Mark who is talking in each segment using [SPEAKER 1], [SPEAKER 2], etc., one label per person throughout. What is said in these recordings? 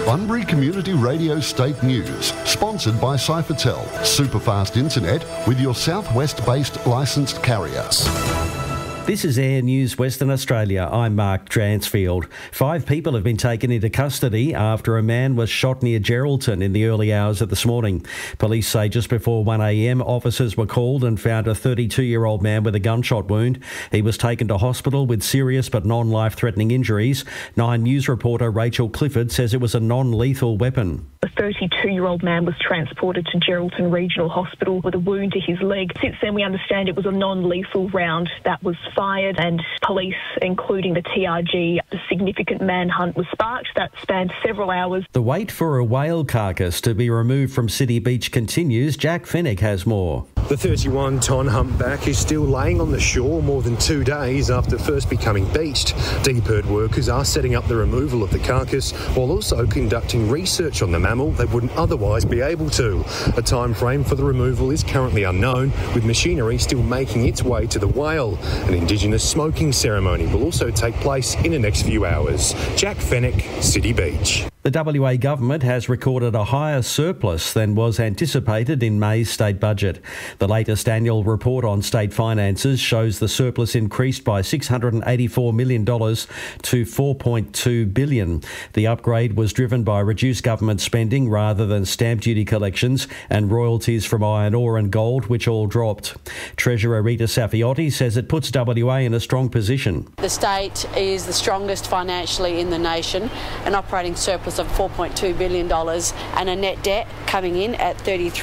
[SPEAKER 1] Bunbury Community Radio State News, sponsored by Cyfertel, superfast internet with your southwest-based licensed carrier.
[SPEAKER 2] This is Air News Western Australia. I'm Mark Dransfield. 5 people have been taken into custody after a man was shot near Geraldton in the early hours of this morning. Police say just before 1 a.m, officers were called and found a 32-year-old man with a gunshot wound. He was taken to hospital with serious but non-life-threatening injuries. 9 News reporter Rachel Clifford says it was a non-lethal weapon.
[SPEAKER 3] A 32-year-old man was transported to Geraldton Regional Hospital with a wound to his leg. Since then, we understand it was a non-lethal round that was fired, and police, including the TRG, a significant manhunt was sparked that spanned several hours.
[SPEAKER 2] The wait for a whale carcass to be removed from City Beach continues. Jack Fennick has more.
[SPEAKER 4] The 31-ton humpback is still laying on the shore more than 2 days after first becoming beached. Deep Earth workers are setting up the removal of the carcass while also conducting research on the mammal they wouldn't otherwise be able to. A time frame for the removal is currently unknown, with machinery still making its way to the whale. An Indigenous smoking ceremony will also take place in the next few hours. Jack Fennick, City Beach.
[SPEAKER 2] The WA government has recorded a higher surplus than was anticipated in May's state budget. The latest annual report on state finances shows the surplus increased by $684 million to $4.2 billion. The upgrade was driven by reduced government spending rather than stamp duty collections and royalties from iron ore and gold, which all dropped. Treasurer Rita Safiotti says it puts WA in a strong position.
[SPEAKER 5] The state is the strongest financially in the nation, an operating surplus of $4.2 billion and a net debt coming in at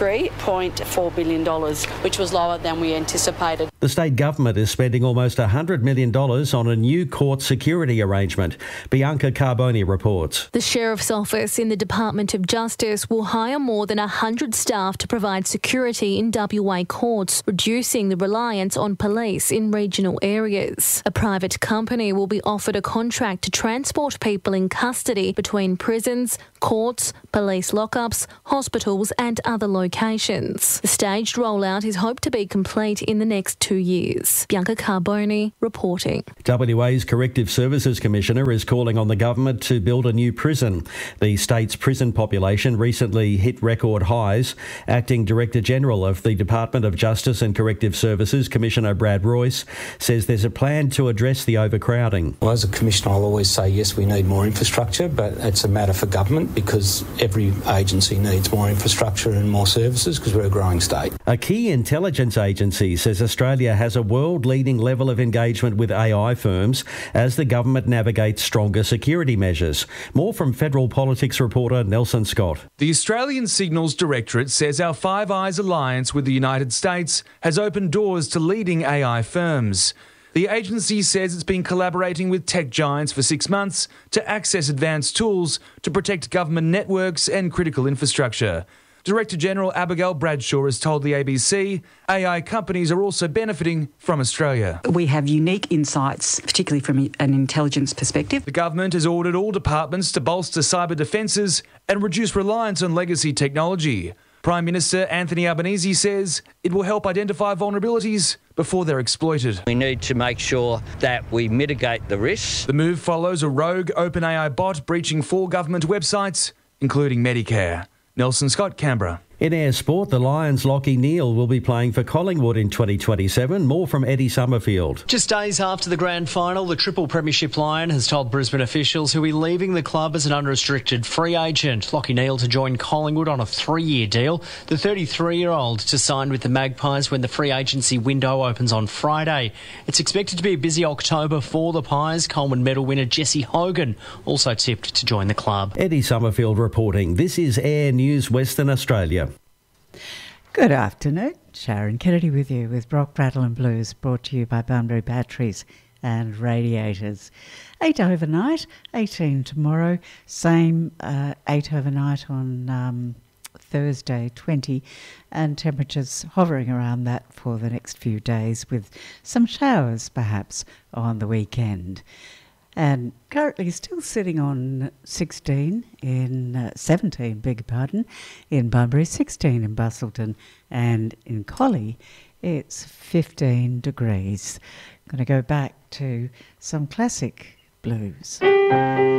[SPEAKER 5] $33.4 billion, which was lower than we anticipated.
[SPEAKER 2] The state government is spending almost $100 million on a new court security arrangement. Bianca Carboni reports.
[SPEAKER 6] The Sheriff's Office in the Department of Justice will hire more than 100 staff to provide security in WA courts, reducing the reliance on police in regional areas. A private company will be offered a contract to transport people in custody between prisons, courts, police lockups, hospitals and other locations. The staged rollout is hoped to be complete in the next 2 years. Bianca Carboni reporting.
[SPEAKER 2] WA's Corrective Services Commissioner is calling on the government to build a new prison. The state's prison population recently hit record highs. Acting Director General of the Department of Justice and Corrective Services, Commissioner Brad Royce, says there's a plan to address the overcrowding.
[SPEAKER 7] Well, as a Commissioner, I'll always say, yes, we need more infrastructure, but it's a matter for government because every agency needs more infrastructure and more services because we're a growing state.
[SPEAKER 2] A key intelligence agency says Australia has a world-leading level of engagement with AI firms as the government navigates stronger security measures. More from Federal Politics reporter Nelson Scott.
[SPEAKER 8] The Australian Signals Directorate says our Five Eyes alliance with the United States has opened doors to leading AI firms. The agency says it's been collaborating with tech giants for 6 months to access advanced tools to protect government networks and critical infrastructure. Director General Abigail Bradshaw has told the ABC AI companies are also benefiting from Australia.
[SPEAKER 9] We have unique insights, particularly from an intelligence perspective.
[SPEAKER 8] The government has ordered all departments to bolster cyber defences and reduce reliance on legacy technology. Prime Minister Anthony Albanese says it will help identify vulnerabilities before they're exploited.
[SPEAKER 10] We need to make sure that we mitigate the risks.
[SPEAKER 8] The move follows a rogue OpenAI bot breaching 4 government websites, including Medicare. Nelson Scott, Canberra.
[SPEAKER 2] In air sport, the Lions' Lachie Neale will be playing for Collingwood in 2027. More from Eddie Summerfield.
[SPEAKER 11] Just days after the grand final, the triple premiership Lion has told Brisbane officials he'll be leaving the club as an unrestricted free agent. Lachie Neale to join Collingwood on a 3-year deal. The 33-year-old to sign with the Magpies when the free agency window opens on Friday. It's expected to be a busy October for the Pies. Coleman medal winner Jesse Hogan also tipped to join the club.
[SPEAKER 2] Eddie Summerfield reporting. This is Air News Western Australia.
[SPEAKER 12] Good afternoon. Sharon Kennedy with you with Rock, Rattle and Blues, brought to you by Bunbury Batteries and Radiators. 8 overnight, 18 tomorrow, same 8 overnight on Thursday, 20, and temperatures hovering around that for the next few days with some showers perhaps on the weekend. And currently still sitting on 17, beg your pardon, in Bunbury, 16 in Busselton, and in Collie it's 15 degrees. Going to go back to some classic blues.